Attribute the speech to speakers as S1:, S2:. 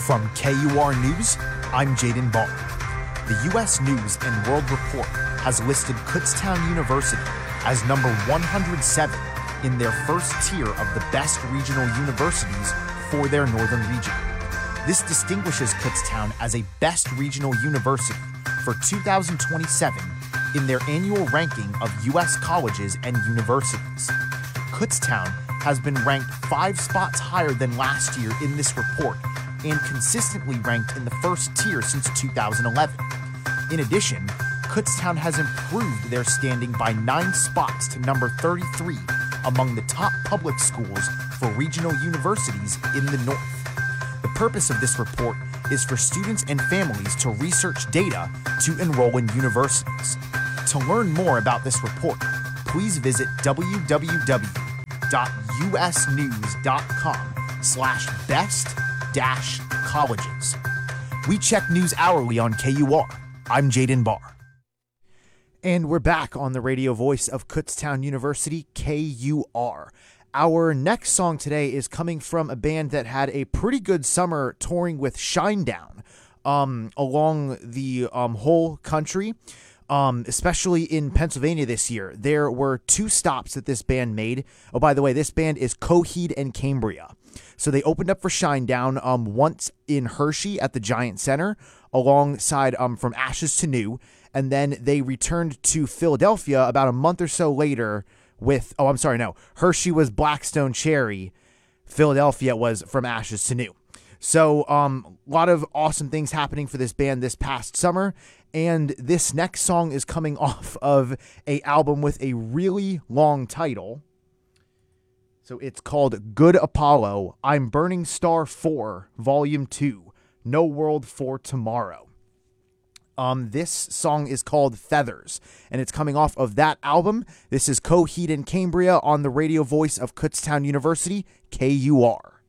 S1: From KUR News, I'm Jaden Barr. The U.S. News and World Report has listed Kutztown University as number 107 in their first tier of the best regional universities for their northern region. This distinguishes Kutztown as a best regional university for 2027 in their annual ranking of U.S. colleges and universities. Kutztown has been ranked 5 spots higher than last year in this report and consistently ranked in the first tier since 2011. In addition, Kutztown has improved their standing by 9 spots to number 33 among the top public schools for regional universities in the North. The purpose of this report is for students and families to research data to enroll in universities. To learn more about this report, please visit www.usnews.com/best-colleges. We check news hourly on KUR. I'm Jaden Barr. And we're back on the radio voice of Kutztown University, KUR. Our next song today is coming from a band that had a pretty good summer touring with Shinedown along the whole country, especially in Pennsylvania this year. There were 2 stops that this band made. Oh, by the way, this band is Coheed and Cambria. So they opened up for Shinedown once in Hershey at the Giant Center, alongside From Ashes to New, and then they returned to Philadelphia about a month or so later with, Hershey was Blackstone Cherry, Philadelphia was From Ashes to New. So a lot of awesome things happening for this band this past summer, and this next song is coming off of a album with a really long title. So it's called Good Apollo, I'm Burning Star 4, Volume 2, No World for Tomorrow. This song is called Feathers, and it's coming off of that album. This is Coheed and Cambria on the radio voice of Kutztown University, KUR.